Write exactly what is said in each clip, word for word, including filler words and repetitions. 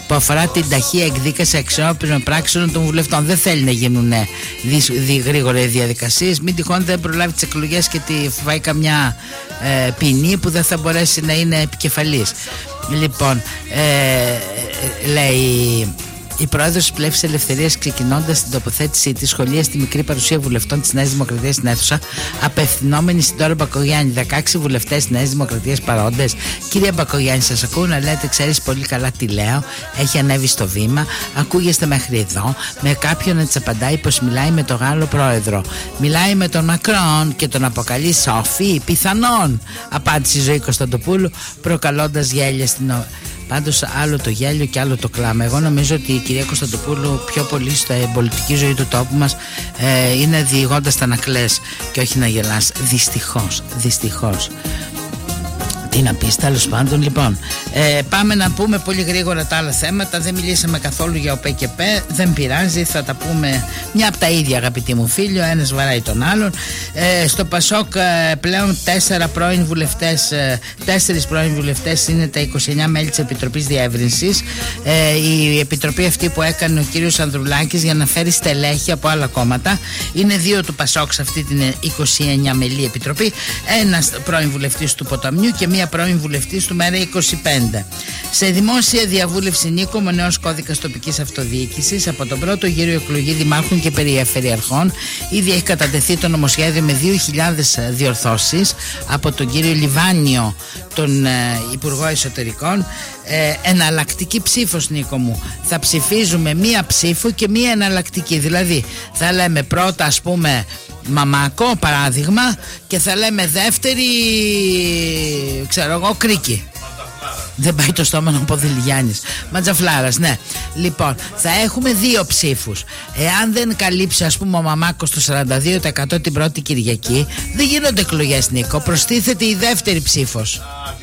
που αφορά την ταχεία εκδίκαση αξιόπινων πράξεων των βουλευτών. Δεν θέλει να γίνουν γρήγορα οι διαδικασίες. Μην τυχόν δεν προλάβει τις εκλογές και τη φάει καμιά ε, ποινή που δεν θα μπορέσει να είναι επικεφαλής. Λοιπόν, ε, λέει η πρόεδρος της Πλεύσης Ελευθερίας, ξεκινώντας την τοποθέτησή της, σχολεία στη μικρή παρουσία βουλευτών της Νέας Δημοκρατίας στην αίθουσα, απευθυνόμενη στην Δώρα Μπακογιάννη. δεκαέξι βουλευτές της Νέας Δημοκρατίας παρόντες. Κυρία Μπακογιάννη, σας ακούω να λέτε, ξέρεις πολύ καλά τι λέω. Έχει ανέβει στο βήμα, ακούγεστε μέχρι εδώ. Με κάποιον να της απαντάει πως μιλάει με τον Γάλλο πρόεδρο. Μιλάει με τον Μακρόν και τον αποκαλεί Σοφή. Πιθανόν, απάντησε η Ζωή Κωνσταντοπούλου, προκαλώντας γέλια στην. Πάντως άλλο το γέλιο και άλλο το κλάμα. Εγώ νομίζω ότι η κυρία Κωνσταντοπούλου πιο πολύ στην πολιτική ζωή του τόπου μας ε, είναι διηγώντας τα να κλαις και όχι να γελάς. Δυστυχώς, δυστυχώς. Τι να πεις, τέλος πάντων. Λοιπόν, ε, πάμε να πούμε πολύ γρήγορα τα άλλα θέματα. Δεν μιλήσαμε καθόλου για ΟΠΕ και ΠΕ. Δεν πειράζει, θα τα πούμε μια από τα ίδια, αγαπητοί μου φίλοι. Ο ένας βαράει τον άλλον. Ε, στο ΠΑΣΟΚ ε, πλέον τέσσερα πρώην βουλευτές, ε, τέσσερις πρώην βουλευτές είναι τα είκοσι εννέα μέλη της Επιτροπής Διεύρυνσης. Ε, η επιτροπή αυτή που έκανε ο κύριος Ανδρουλάκης για να φέρει στελέχη από άλλα κόμματα. Είναι δύο του ΠΑΣΟΚ σε αυτή την είκοσι εννέα μελή επιτροπή. Ένας πρώην βουλευτής του Ποταμιού και μία πρώην βουλευτής του ΜΕΡΑ είκοσι πέντε. Σε δημόσια διαβούλευση, Νίκο, ο νέος κώδικας τοπικής αυτοδιοίκησης από τον πρώτο γύρο εκλογή δημάρχων και περιφερειαρχών. Ήδη έχει κατατεθεί το νομοσχέδιο με δύο χιλιάδες διορθώσεις από τον κύριο Λιβάνιο, τον ε, Υπουργό Εσωτερικών. Ε, εναλλακτική ψήφος, Νίκο μου. Θα ψηφίζουμε μία ψήφο και μία εναλλακτική. Δηλαδή θα λέμε πρώτα, ας πούμε, Μαμάκο, παράδειγμα, και θα λέμε δεύτερη, ξέρω εγώ, Κρίκη. Δεν πάει το στόμα να πω Δελιγιάννης. Ματζαφλάρας, ναι. Λοιπόν, θα έχουμε δύο ψήφους. Εάν δεν καλύψει, ας πούμε, ο Μαμάκος το σαράντα δύο τοις εκατό την πρώτη Κυριακή, δεν γίνονται εκλογές, Νίκο. Προστίθεται η δεύτερη ψήφος.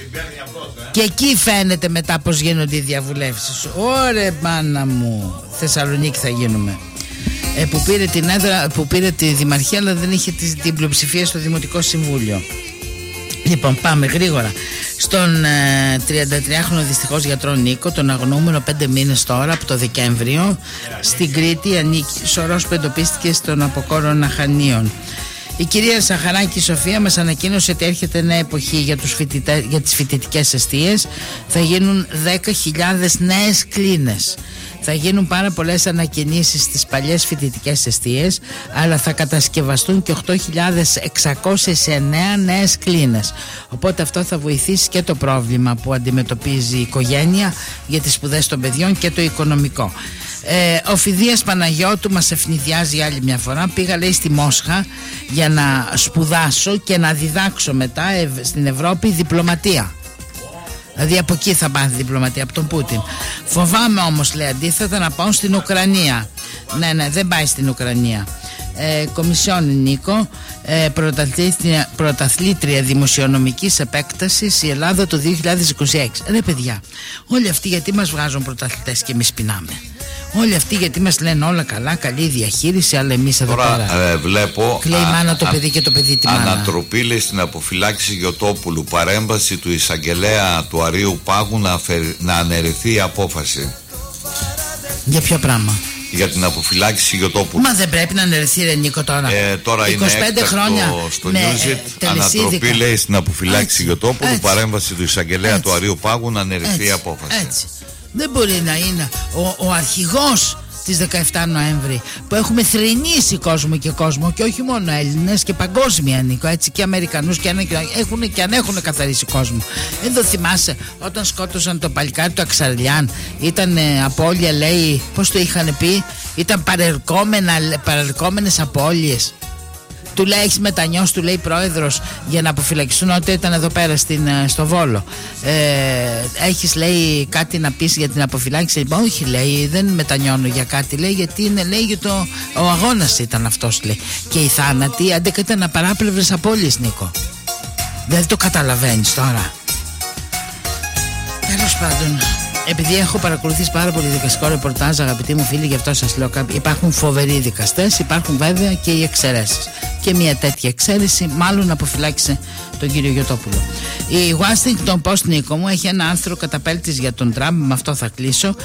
Και εκεί φαίνεται μετά πως γίνονται οι διαβουλεύσεις. Ωρε μάνα μου, Θεσσαλονίκη θα γίνουμε. Ε, που, πήρε την έδρα, που πήρε τη δημαρχία, αλλά δεν είχε την πλειοψηφία στο Δημοτικό Συμβούλιο. Λοιπόν, πάμε γρήγορα στον ε, τριαντατριάχρονο δυστυχώς γιατρό Νίκο, τον αγνοούμενο πέντε μήνες τώρα από το Δεκέμβριο. Στην Κρήτη ανήκει σωρός που εντοπίστηκε στον αποκόρων Αχανίων. Η κυρία Σαχαράκη Σοφία μας ανακοίνωσε ότι έρχεται νέα εποχή για, τους φοιτητές, για τις φοιτητικές εστίες. Θα γίνουν δέκα χιλιάδες νέες κλίνες. Θα γίνουν πάρα πολλές ανακαινήσεις στις παλιές φοιτητικές εστίες, αλλά θα κατασκευαστούν και οκτώ χιλιάδες εξακόσιες εννέα νέες κλίνες. Οπότε αυτό θα βοηθήσει και το πρόβλημα που αντιμετωπίζει η οικογένεια για τις σπουδές των παιδιών και το οικονομικό. Ε, ο Φιδίας Παναγιώτου μας ευνηδιάζει άλλη μια φορά. Πήγα, λέει, στη Μόσχα για να σπουδάσω και να διδάξω μετά ευ, στην Ευρώπη διπλωματία. Δηλαδή από εκεί θα πάθει διπλωματία, από τον Πούτιν. Φοβάμαι όμως, λέει, αντίθετα να πάω στην Ουκρανία. Ναι, ναι, δεν πάει στην Ουκρανία. Ε, Κομισιόν, Νίκο, ε, πρωταθλήτρια, πρωταθλήτρια δημοσιονομικής επέκτασης η Ελλάδα το δύο χιλιάδες είκοσι έξι. Ρε παιδιά, όλοι αυτοί γιατί μας βγάζουν πρωταθλητές και εμείς πεινάμε? Όλοι αυτοί γιατί μας λένε όλα καλά, καλή διαχείριση, αλλά εμείς εδώ τώρα, πέρα ε, βλέπω κλαίει η μάνα το παιδί και το παιδί τη μάνα. Ανατροπή, λέει, στην αποφυλάξη Γιωτόπουλου. Παρέμβαση του εισαγγελέα του Αρείου Πάγου να, αφαιρ... να αναιρεθεί η απόφαση. Για ποιο πράγμα? Για την αποφυλάξη Γιωτόπουλου. Μα δεν πρέπει να αναιρεθεί, ρε Νίκο, τώρα. Ε, τώρα είκοσι πέντε είναι χρόνια στο με, Newsit. ε, Ανατροπή, λέει, στην αποφυλάξη Γιωτόπουλου. Έτσι. Παρέμβαση του εισαγγελέα Έτσι. του Αρείου Πάγου να αναιρεθεί Έτσι. η απόφαση. Έτσι. Δεν μπορεί να είναι ο, ο αρχηγός της δεκαεφτά Νοέμβρη που έχουμε θρηνήσει κόσμο και κόσμο, και όχι μόνο Έλληνες και παγκόσμια, Νίκο, έτσι, και Αμερικανούς, και, αν, έχουν, και αν έχουν καθαρίσει κόσμο. Εδώ θυμάσαι όταν σκότωσαν το παλικάρι του Αξαρλιάν, ήταν ε, απώλεια, λέει, πώς το είχαν πει, ήταν παρερκόμενες απώλειες. Του λέει, έχεις μετανιώσει, του λέει πρόεδρος, για να αποφυλακιστούν όταν ήταν εδώ πέρα στην, στο Βόλο. Ε, έχεις, λέει, κάτι να πεις για την αποφυλάκηση? Όχι, λέει, δεν μετανιώνω για κάτι, λέει, γιατί είναι, λέει, για το, ο αγώνας ήταν αυτός, λέει. Και οι θάνατοι αντίκα ήταν απαράπλευρες απώλειες, Νίκο. Δεν το καταλαβαίνεις τώρα? Τέλος πάντων, επειδή έχω παρακολουθήσει πάρα πολύ δικαστικό ρεπορτάζ, αγαπητοί μου φίλοι, γι' αυτό σας λέω, υπάρχουν φοβεροί δικαστές, υπάρχουν βέβαια και οι εξαιρέσεις. Και μια τέτοια εξαίρεση μάλλον αποφυλάκησε τον κύριο Γιωτόπουλο. Η Washington Post, Νίκο μου, έχει ένα άρθρο καταπέλτης για τον Τραμπ, με αυτό θα κλείσω.